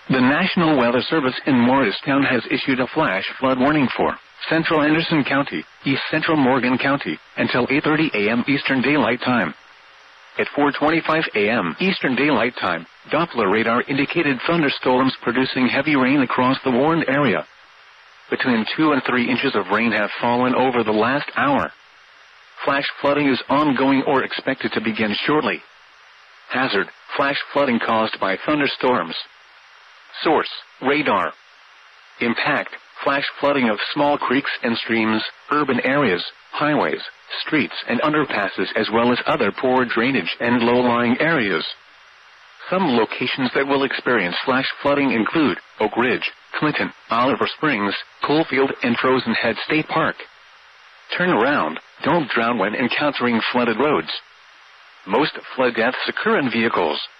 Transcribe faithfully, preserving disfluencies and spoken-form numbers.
The National Weather Service in Morristown has issued a flash flood warning for Central Anderson County, East Central Morgan County, until eight thirty a.m. Eastern Daylight Time. At four twenty-five a.m. Eastern Daylight Time, Doppler radar indicated thunderstorms producing heavy rain across the warned area. Between two and three inches of rain have fallen over the last hour. Flash flooding is ongoing or expected to begin shortly. Hazard: flash flooding caused by thunderstorms. Source: radar. Impact: flash flooding of small creeks and streams, urban areas, highways, streets and underpasses, as well as other poor drainage and low-lying areas. Some locations that will experience flash flooding include Oak Ridge, Clinton, Oliver Springs, Coalfield, and Frozen Head State Park. Turn around. Don't drown when encountering flooded roads. Most flood deaths occur in vehicles.